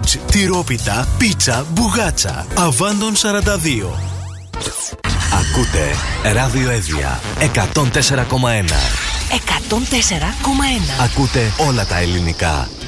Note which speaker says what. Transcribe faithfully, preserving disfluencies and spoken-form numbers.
Speaker 1: σάντουιτς, τυρόπιτα, πίτσα, μπουγάτσα. Αβάντων σαράντα δύο.
Speaker 2: Ακούτε Ράδιο Εύβοια εκατόν τέσσερα κόμμα ένα.
Speaker 3: εκατόν τέσσερα κόμμα ένα.
Speaker 2: Ακούτε όλα τα ελληνικά.